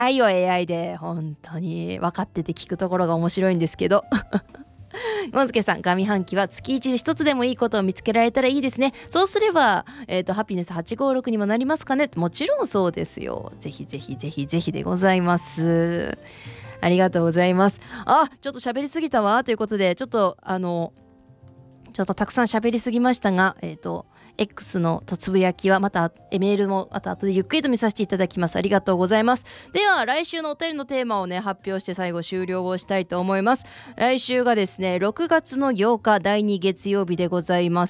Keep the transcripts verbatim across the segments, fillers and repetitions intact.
エーアイ を エーアイ で本当に分かってて聞くところが面白いんですけどゴンスケさん、上半期は月いちで一つでもいいことを見つけられたらいいですね。そうすれば、えーと、ハピネスはちごろくにもなりますかね。もちろんそうですよ。ぜひぜひぜひぜひでございます。ありがとうございます。あ、ちょっと喋りすぎたわということで、ちょっとあのちょっとたくさん喋りすぎましたが、えーとX のとつぶやきはまたメールもまた後でゆっくりと見させていただきます。ありがとうございます。では来週のお便りのテーマをね発表して最後終了をしたいと思います。来週がですねろくがつのようかだいに月曜日でございます。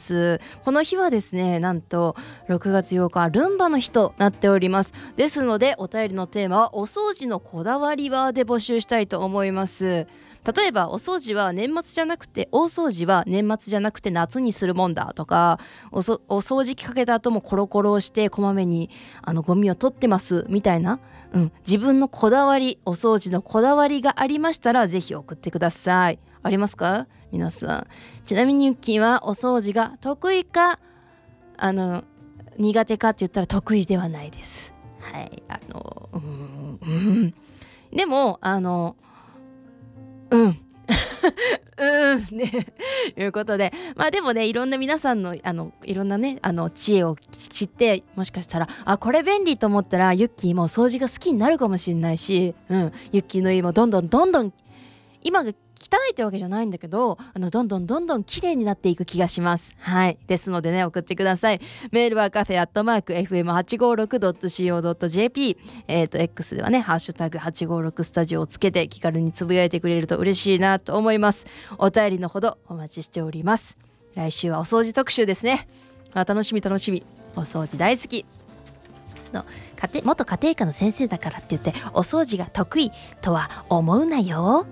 この日はですねなんとろくがつようかルンバの日となっております。ですのでお便りのテーマはお掃除のこだわりはで募集したいと思います。例えばお掃除は年末じゃなくて大掃除は年末じゃなくて夏にするもんだとか、お, そお掃除機かけた後もコロコロをしてこまめにあのゴミを取ってますみたいな、うん、自分のこだわり、お掃除のこだわりがありましたらぜひ送ってください。ありますか皆さん。ちなみにゆっきーはお掃除が得意かあの苦手かって言ったら得意ではないです。はい、あのうん、うん、でもあのうんうんねいうことで、まあでもねいろんな皆さんのあのいろんなねあの知恵を知って、もしかしたらあこれ便利と思ったらユッキーも掃除が好きになるかもしれないし、うん、ユッキーの家もどんどんどんどん今が汚いってわけじゃないんだけど、あのどんどんどんどん綺麗になっていく気がします。はい、ですのでね送ってください。メールはカフェアットマーク エフエムはちごろくドットシーオードットジェーピー、 えっ、ー、と X ではねハッシュタグはちごろくスタジオをつけて気軽につぶやいてくれると嬉しいなと思います。お便りのほどお待ちしております。来週はお掃除特集ですね。あ、楽しみ楽しみ。お掃除大好きの家庭元家庭科の先生だからって言ってお掃除が得意とは思うなよ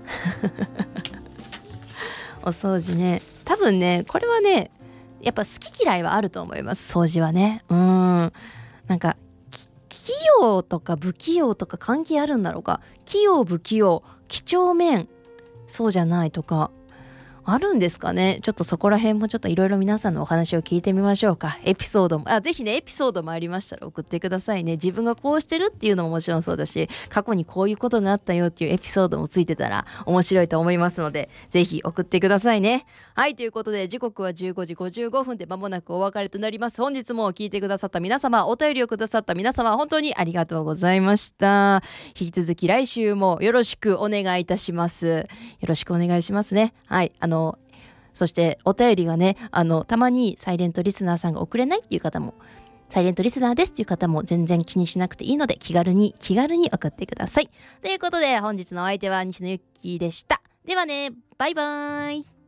お掃除ね、多分ねこれはねやっぱ好き嫌いはあると思います。掃除はね、うーんなんか器用とか不器用とか関係あるんだろうか。器用不器用、几帳面そうじゃないとかあるんですかね。ちょっとそこら辺もちょっといろいろ皆さんのお話を聞いてみましょうか。エピソードもあぜひねエピソードもありましたら送ってくださいね。自分がこうしてるっていうのももちろんそうだし、過去にこういうことがあったよっていうエピソードもついてたら面白いと思いますのでぜひ送ってくださいね。はい、ということで時刻はじゅうごじごじゅうごふんで間もなくお別れとなります。本日も聞いてくださった皆様、お便りをくださった皆様、本当にありがとうございました。引き続き来週もよろしくお願いいたします。よろしくお願いしますね。はい、あのそしてお便りがねあのたまにサイレントリスナーさんが送れないっていう方も、サイレントリスナーですっていう方も全然気にしなくていいので気軽に気軽に送ってください。ということで本日のお相手は西野ゆっきーでした。ではね、バイバーイ。